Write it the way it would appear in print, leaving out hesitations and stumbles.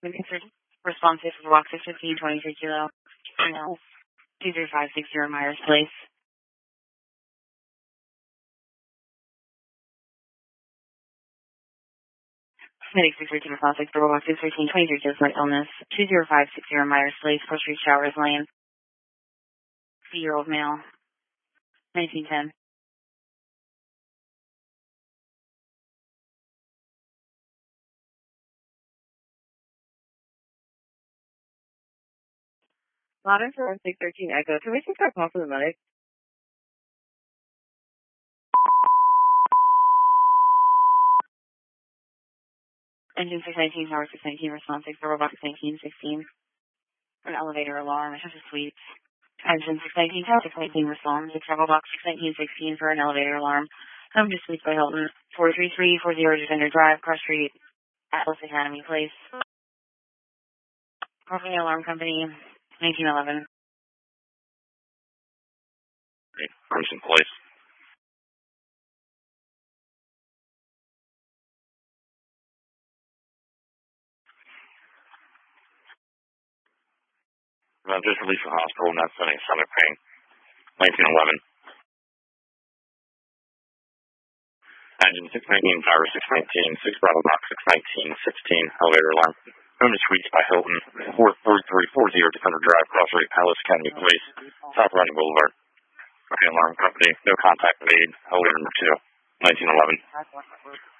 Responsive for Walk 615, 23 Kilo. 23560 Myers Place. Medic 613 responsive for Walk 615, 23 Kilo illness. 20560 Myers Place, Post Street Showers Lane. 3-year-old male. 1910. Modern for 1613 Echo. Can we take that call for the medic? Engine 619, Tower 619, responsive for Robot 61916. An elevator alarm. It has a suite. Engine 619, Tower 619, responsive. Travel box 61916 for an elevator alarm. Home to Suites by Hilton. 43340 Defender Drive, Cross Street, Atlas Academy Place. Property Alarm Company, 1911. Person Place. Just released from hospital, not sending stomach pain. 1911. Engine 619, Tower 619, 6 Bravo Box 619, 16, elevator alarm. Home to Suites by Hilton, 43340 Defender Drive, Cross Street, Palace Academy Place, South Running Boulevard. Okay, alarm company, no contact made, elevator number 2, 1911.